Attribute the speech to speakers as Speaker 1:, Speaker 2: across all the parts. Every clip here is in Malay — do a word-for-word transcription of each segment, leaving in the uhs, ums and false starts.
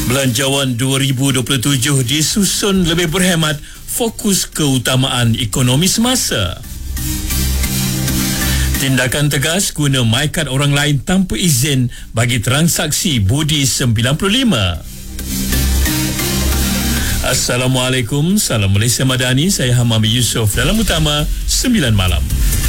Speaker 1: Belanjawan dua ribu dua puluh tujuh disusun lebih berhemat, fokus keutamaan ekonomi semasa. Tindakan tegas guna MyCard orang lain tanpa izin bagi transaksi budi sembilan puluh lima. Assalamualaikum, salam Malaysia Madani, saya Hamami Yusof dalam Utama sembilan malam.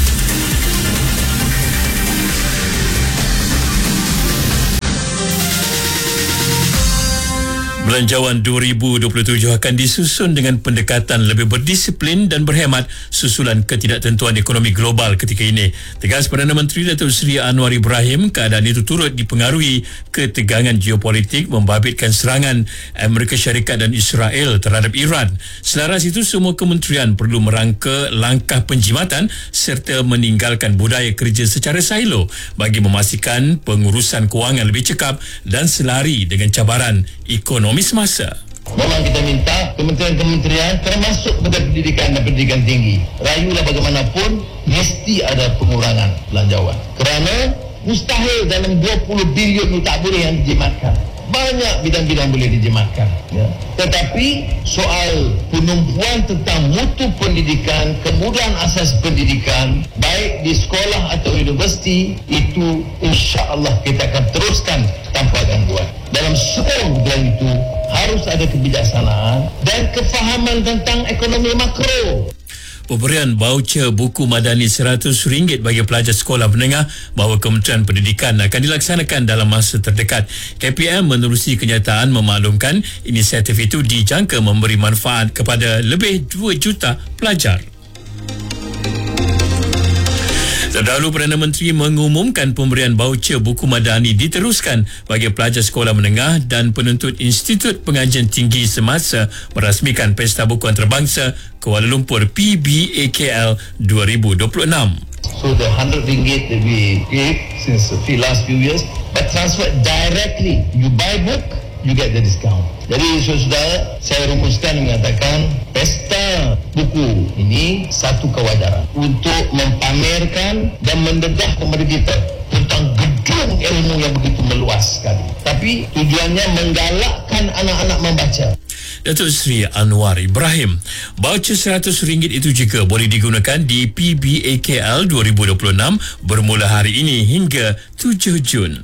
Speaker 1: Belanjawan dua ribu dua puluh tujuh akan disusun dengan pendekatan lebih berdisiplin dan berhemat susulan ketidaktentuan ekonomi global ketika ini. Tegas Perdana Menteri Datuk Seri Anwar Ibrahim, keadaan itu turut dipengaruhi ketegangan geopolitik membabitkan serangan Amerika Syarikat dan Israel terhadap Iran. Selaras itu, semua kementerian perlu merangka langkah penjimatan serta meninggalkan budaya kerja secara silo bagi memastikan pengurusan kewangan lebih cekap dan selari dengan cabaran ekonomi semasa.
Speaker 2: Memang kita minta kementerian-kementerian termasuk pada pendidikan dan pendidikan tinggi, rayulah bagaimanapun mesti ada pengurangan belanjawan, kerana mustahil dalam dua puluh bilion itu tak boleh yang dijimatkan. Banyak bidang-bidang boleh dijimatkan, ya. Tetapi soal penumpuan tentang mutu pendidikan, kemudahan asas pendidikan baik di sekolah atau universiti, itu insya-Allah kita akan teruskan tanpa gangguan. Dalam semua bidang itu harus ada kebijaksanaan dan kefahaman tentang ekonomi makro.
Speaker 1: Pemberian baucer buku madani seratus ringgit bagi pelajar sekolah menengah bahawa Kementerian Pendidikan akan dilaksanakan dalam masa terdekat. K P M menerusi kenyataan memaklumkan inisiatif itu dijangka memberi manfaat kepada lebih dua juta pelajar. Terdahulu, Perdana Menteri mengumumkan pemberian baucer buku madani diteruskan bagi pelajar sekolah menengah dan penuntut Institut Pengajian Tinggi semasa merasmikan Pesta Buku Antarabangsa Kuala Lumpur P B A K L dua ribu dua puluh enam.
Speaker 2: So the one hundred ringgit that we gave since the last few years, but transferred directly. You buy book, you get the discount. Jadi saudara, saya rumuskan mengatakan pesta buku ini satu kewajaran untuk mempamerkan dan mendedah kepada kita tentang gedung ilmu yang begitu meluas sekali. Tapi tujuannya menggalakkan anak-anak membaca.
Speaker 1: Datuk Seri Anwar Ibrahim. Baucer seratus ringgit itu juga boleh digunakan di P B A K L dua ribu dua puluh enam bermula hari ini hingga tujuh Jun.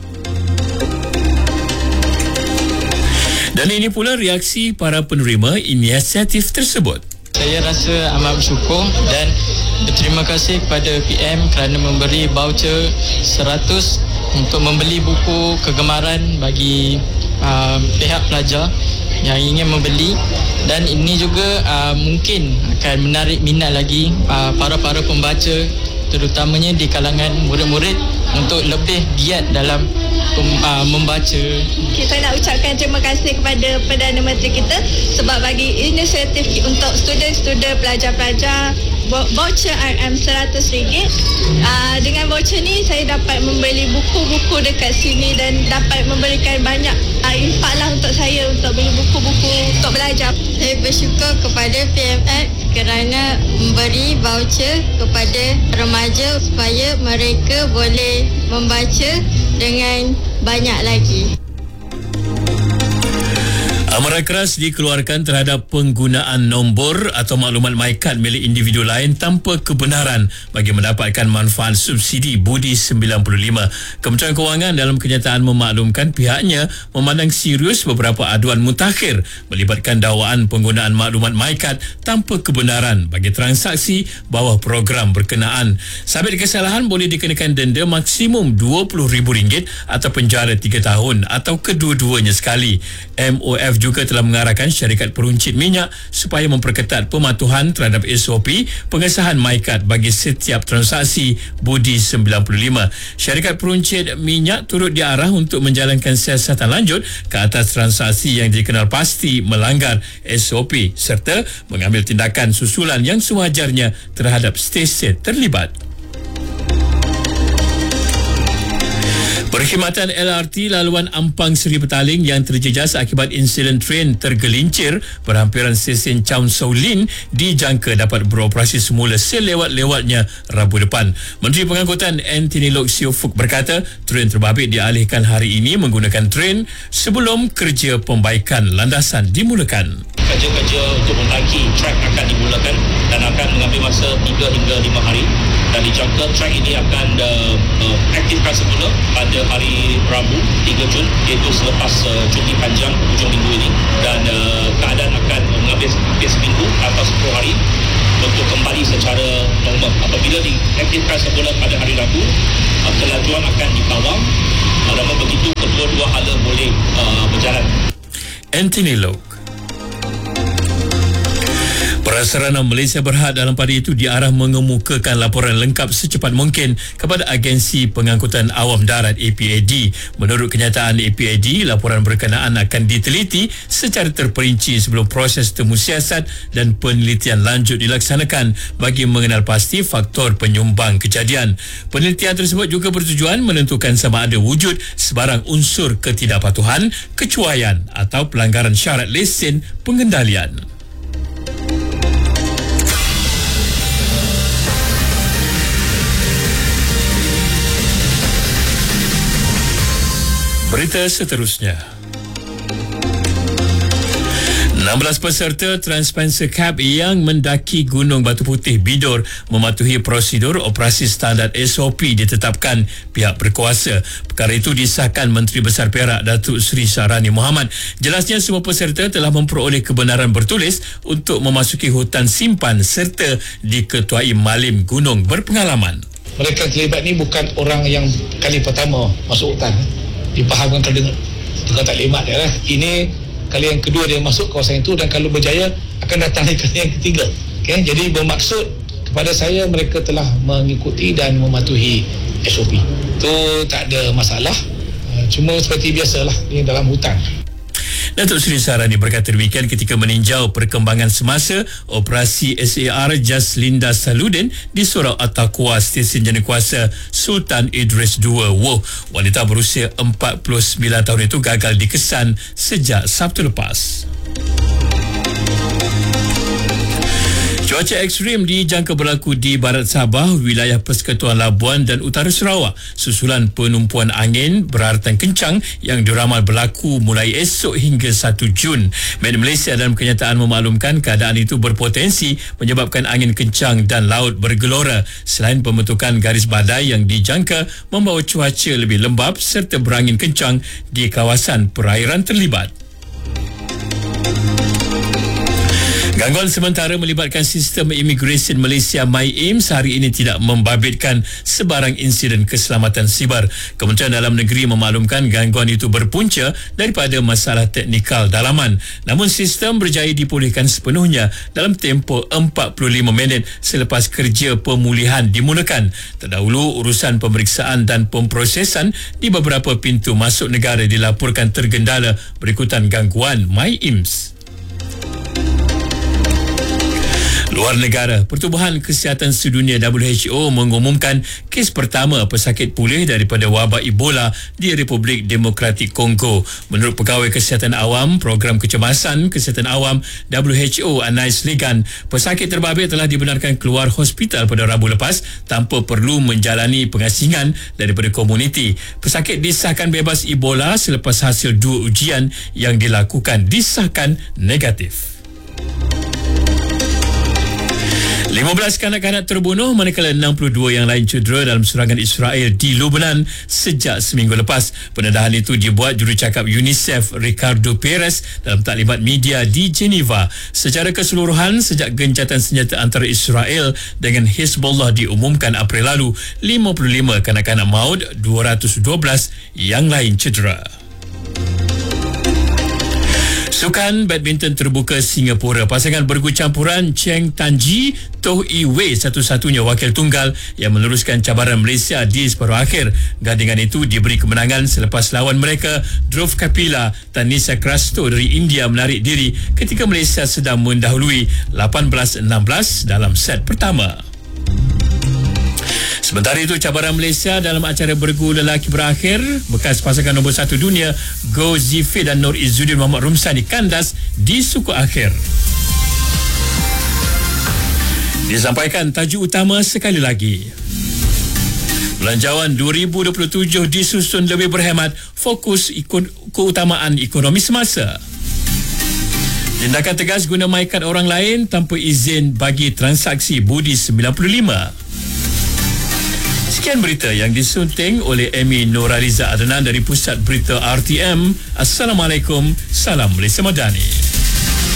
Speaker 1: Dan ini pula reaksi para penerima inisiatif tersebut.
Speaker 3: Saya rasa amat bersyukur dan berterima kasih kepada P M kerana memberi baucer seratus untuk membeli buku kegemaran bagi uh, pihak pelajar yang ingin membeli, dan ini juga uh, mungkin akan menarik minat lagi uh, para-para pembaca, terutamanya di kalangan murid-murid, untuk lebih giat dalam uh, membaca.
Speaker 4: Okay, saya nak ucapkan terima kasih kepada Perdana Menteri kita sebab bagi inisiatif untuk student-student, pelajar-pelajar voucher R M seratus ringgit. Uh, dengan voucher ni saya dapat membeli buku-buku dekat sini dan dapat memberikan banyak uh, impak lah untuk saya untuk beli buku-buku untuk belajar.
Speaker 5: Saya bersyukur kepada P M X kerana memberi voucher kepada remaja supaya mereka boleh membaca dengan banyak lagi.
Speaker 1: Amaran keras dikeluarkan terhadap penggunaan nombor atau maklumat MyCard milik individu lain tanpa kebenaran bagi mendapatkan manfaat subsidi budi sembilan puluh lima. Kementerian Kewangan dalam kenyataan memaklumkan pihaknya memandang serius beberapa aduan mutakhir melibatkan dakwaan penggunaan maklumat MyCard tanpa kebenaran bagi transaksi bawah program berkenaan. Sabit kesalahan boleh dikenakan denda maksimum dua puluh ribu ringgit atau penjara tiga tahun atau kedua-duanya sekali. M O F juga telah mengarahkan syarikat peruncit minyak supaya memperketat pematuhan terhadap S O P pengesahan MyCard bagi setiap transaksi budi sembilan puluh lima. Syarikat peruncit minyak turut diarah untuk menjalankan siasatan lanjut ke atas transaksi yang dikenal pasti melanggar S O P serta mengambil tindakan susulan yang sewajarnya terhadap stesen terlibat. Perkhidmatan L R T laluan Ampang Seri Petaling yang terjejas akibat insiden tren tergelincir berhampiran stesen Chow Sau Lin dijangka dapat beroperasi semula selewat-lewatnya Rabu depan. Menteri Pengangkutan Anthony Loke Siew Fook berkata tren terbabit dialihkan hari ini menggunakan tren sebelum kerja pembaikan landasan dimulakan.
Speaker 6: Kerja-kerja untuk membaiki trek akan dimulakan dan akan mengambil masa tiga hingga lima hari, dan dijangka trek ini akan uh, uh, aktifkan semula pada hari Rabu tiga Jun, iaitu selepas uh, cuti panjang hujung minggu ini, dan uh, keadaan akan mengambil hampir seminggu atau sepuluh hari untuk kembali secara normal. Apabila diaktifkan semula pada hari Rabu, uh, kelajuan akan dikawal, uh, namun begitu kedua-dua hala boleh uh, berjalan.
Speaker 1: Anthony Loke. Prasarana Malaysia Berhad dalam pada itu diarah mengemukakan laporan lengkap secepat mungkin kepada Agensi Pengangkutan Awam Darat A P A D. Menurut kenyataan A P A D, laporan berkenaan akan diteliti secara terperinci sebelum proses temu siasat dan penelitian lanjut dilaksanakan bagi mengenal pasti faktor penyumbang kejadian. Penelitian tersebut juga bertujuan menentukan sama ada wujud sebarang unsur ketidakpatuhan, kecuaian atau pelanggaran syarat lesen pengendalian. Berita seterusnya. enam belas peserta Transpancer Cup yang mendaki Gunung Batu Putih Bidor mematuhi prosedur operasi standard S O P ditetapkan pihak berkuasa. Perkara itu disahkan Menteri Besar Perak Datuk Seri Sahrani Mohamad. Jelasnya semua peserta telah memperoleh kebenaran bertulis untuk memasuki hutan simpan serta diketuai malim gunung berpengalaman.
Speaker 7: Mereka terlibat ni bukan orang yang kali pertama masuk hutan. Dipahamkan kalau tukar taklimat dia lah. Ini kali yang kedua dia masuk kawasan itu, dan kalau berjaya akan datang kali yang ketiga. Okay? Jadi bermaksud kepada saya mereka telah mengikuti dan mematuhi S O P. Itu tak ada masalah. Cuma seperti biasalah ini dalam hutan.
Speaker 1: Datuk Seri Sahrani berkata demikian ketika meninjau perkembangan semasa operasi S A R Jaslinda Saludin di Surau At-Taqwa Stesen Jenikuasa Sultan Idris the Second. Wow, wanita berusia empat puluh sembilan tahun itu gagal dikesan sejak Sabtu lepas. Cuaca ekstrim dijangka berlaku di barat Sabah, wilayah Persekutuan Labuan dan utara Sarawak susulan penumpuan angin beraratan kencang yang diramal berlaku mulai esok hingga satu Jun. Met Malaysia dalam kenyataan memaklumkan keadaan itu berpotensi menyebabkan angin kencang dan laut bergelora, selain pembentukan garis badai yang dijangka membawa cuaca lebih lembap serta berangin kencang di kawasan perairan terlibat. Gangguan sementara melibatkan sistem imigresen Malaysia MyIMS hari ini tidak membabitkan sebarang insiden keselamatan siber. Kementerian Dalam Negeri memaklumkan gangguan itu berpunca daripada masalah teknikal dalaman. Namun sistem berjaya dipulihkan sepenuhnya dalam tempoh empat puluh lima minit selepas kerja pemulihan dimulakan. Terdahulu urusan pemeriksaan dan pemprosesan di beberapa pintu masuk negara dilaporkan tergendala berikutan gangguan MyIMS. Luar negara, Pertubuhan Kesihatan Sedunia W H O mengumumkan kes pertama pesakit pulih daripada wabak Ebola di Republik Demokratik Kongo. Menurut Pegawai Kesihatan Awam, Program Kecemasan Kesihatan Awam W H O Anais Ligan, pesakit terbabit telah dibenarkan keluar hospital pada Rabu lepas tanpa perlu menjalani pengasingan daripada komuniti. Pesakit disahkan bebas Ebola selepas hasil dua ujian yang dilakukan disahkan negatif. lima belas kanak-kanak terbunuh manakala enam puluh dua yang lain cedera dalam serangan Israel di Lebanon sejak seminggu lepas. Pendedahan itu dibuat jurucakap UNICEF Ricardo Perez dalam taklimat media di Geneva. Secara keseluruhan, sejak gencatan senjata antara Israel dengan Hezbollah diumumkan April lalu, lima puluh lima kanak-kanak maut, dua ratus dua belas yang lain cedera. Sukan badminton terbuka Singapura, pasangan bergu campuran Cheng Tan-ji Toh Yi Wei satu-satunya wakil tunggal yang meneruskan cabaran Malaysia di separuh akhir. Gandingan itu diberi kemenangan selepas lawan mereka Dhruv Kapila Tanisha Krasto dari India menarik diri ketika Malaysia sedang mendahului lapan belas enam belas dalam set pertama. Sementara itu, cabaran Malaysia dalam acara bergu lelaki berakhir. Bekas pasangan nombor satu dunia Go Zifir dan Nur Izzuddin Muhammad Rumsan dikandas di suku akhir. Disampaikan tajuk utama sekali lagi. Belanjawan dua ribu dua puluh tujuh disusun lebih berhemat, fokus ikon, keutamaan ekonomi semasa. Tindakan tegas guna MyCard orang lain tanpa izin bagi transaksi budi sembilan puluh lima. Sekian berita yang disunting oleh Amy Nuraliza Adnan dari Pusat Berita R T M. Assalamualaikum, salam Malaysia Madani.